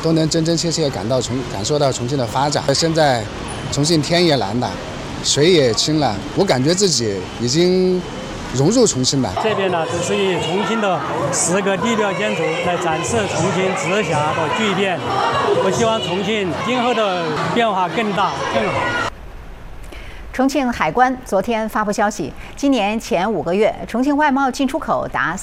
都能真真切切感受到重庆的发展。现在重庆天也蓝了，水也清了，我感觉自己已经融入重庆了。 这边呢，只是以重庆的4个地标建筑来展示重庆直辖的巨变。我希望重庆今后的变化更大更好。 重庆海关昨天发布消息，今年前5个月，重庆外贸进出口达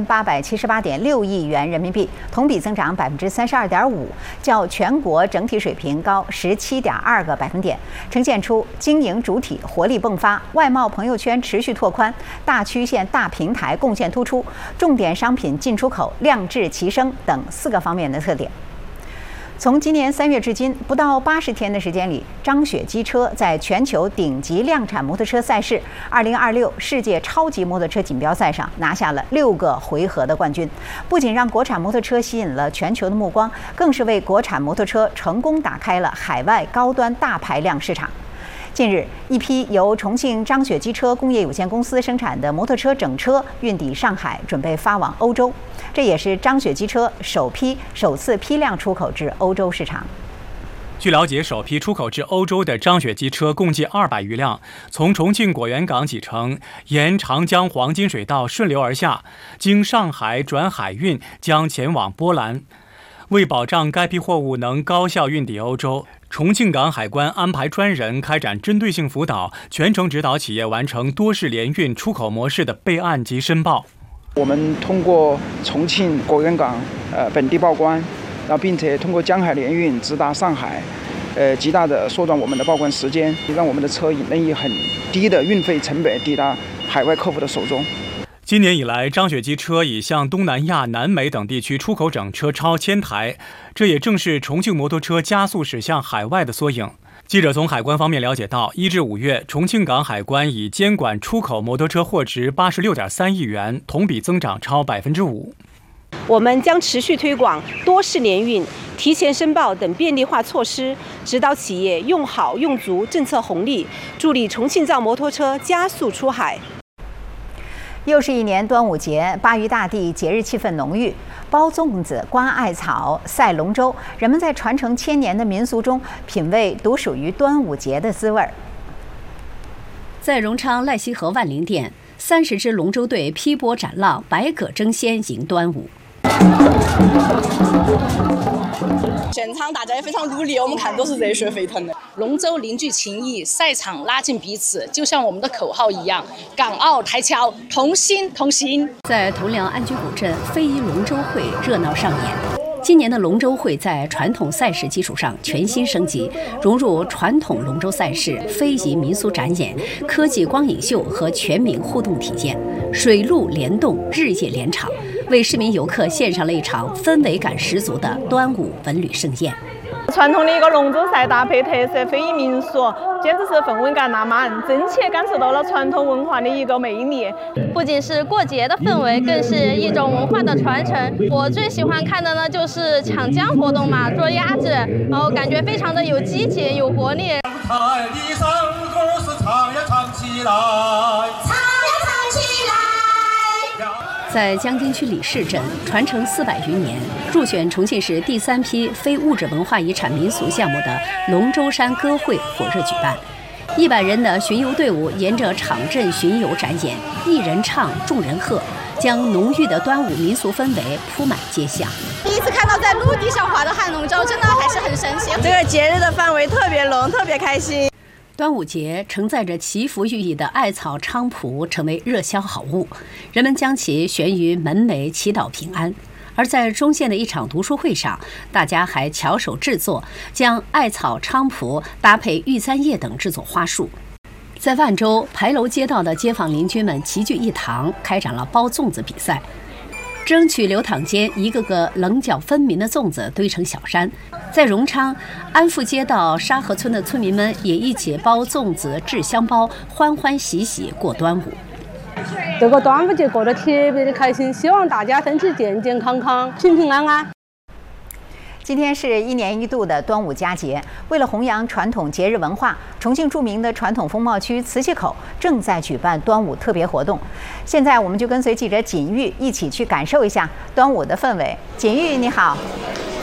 3878.6亿元人民币，同比增长32.5%，较全国整体水平高17.2个百分点，呈现出经营主体活力迸发、外贸朋友圈持续拓宽、大曲线大平台贡献突出、重点商品进出口量质齐升等4个方面的特点。从今年3月至今，不到80天的时间里，张雪机车在全球顶级量产摩托车赛事2026世界超级摩托车锦标赛上拿下了6个回合的冠军，不仅让国产摩托车吸引了全球的目光，更是为国产摩托车成功打开了海外高端大排量市场。近日，一批由重庆张雪机车工业有限公司生产的摩托车整车运抵上海，准备发往欧洲。这也是张雪机车首次批量出口至欧洲市场。 据了解，首批出口至欧洲的张雪机车共计200余辆，从重庆果园港启程，沿长江黄金水道顺流而下，经上海转海运，将前往波兰。为保障该批货物能高效运抵欧洲，重庆港海关安排专人开展针对性辅导，全程指导企业完成多式联运出口模式的备案及申报。 我们通过重庆果园港本地报关，然后并且通过江海联运直达上海，极大的缩短我们的报关时间，让我们的车能以很低的运费成本抵达海外客户的手中。 今年以来，张雪机车已向东南亚、南美等地区出口整车超1000台，这也正是重庆摩托车加速驶向海外的缩影。记者从海关方面了解到，1至5月，重庆港海关已监管出口摩托车货值86.3亿元，同比增长超5%。 我们将持续推广多式联运、提前申报等便利化措施，指导企业用好用足政策红利，助力重庆造摩托车加速出海。 又是一年端午节，巴渝大地节日气氛浓郁，包粽子、刮艾草、赛龙舟，人们在传承1000年的民俗中品味独属于端午节的滋味。 在荣昌赖溪河万灵殿，30支龙舟队劈波斩浪，百舸争先迎端午。 现场大家也非常努力，我们看都是热血沸腾的。龙舟凝聚情谊，赛场拉近彼此，就像我们的口号一样，港澳台侨同心同行。 在同辽安居古镇，非遗龙舟会热闹上演。今年的龙舟会在传统赛事基础上全新升级，融入传统龙舟赛事、非遗民俗展演、科技光影秀和全民互动体验，水陆联动，日夜连场，为市民游客献上了一场氛围感十足的端午文旅盛宴。 传统的一个龙舟赛搭配特色非遗民俗，简直是氛围感拉满，真切感受到了传统文化的一个魅力。 不仅是过节的氛围，更是一种文化的传承。我最喜欢看的呢，就是抢浆活动嘛，捉鸭子，然后感觉非常的有激情、有活力。 彩的山歌是唱呀唱起来，唱呀唱起来。 在江津区李市镇传承400余年，入选重庆市第3批非物质文化遗产民俗项目的龙舟山歌会火热举办。100人的巡游队伍沿着场镇巡游展演，一人唱，众人和，将浓郁的端午民俗氛围铺满街巷。 第一次看到在陆地上划的旱龙舟，真的还是很神奇。 这个节日的氛围特别浓，特别开心。 端午节承载着祈福寓意的艾草菖蒲成为热销好物，人们将其悬于门楣祈祷平安。而在中县的一场读书会上，大家还巧手制作，将艾草菖蒲搭配玉簪叶等制作花束。在万州牌楼街道的街坊邻居们齐聚一堂，开展了包粽子比赛，争取流淌间一个个棱角分明的粽子堆成小山。在荣昌安富街道沙河村的村民们也一起包粽子、制香包，欢欢喜喜过端午。 这个端午节过得特别的开心，希望大家身体健健康康、平平安安。 今天是1年1度的端午佳节，为了弘扬传统节日文化，重庆著名的传统风貌区磁器口正在举办端午特别活动。现在我们就跟随记者锦玉一起去感受一下端午的氛围。锦玉，你好。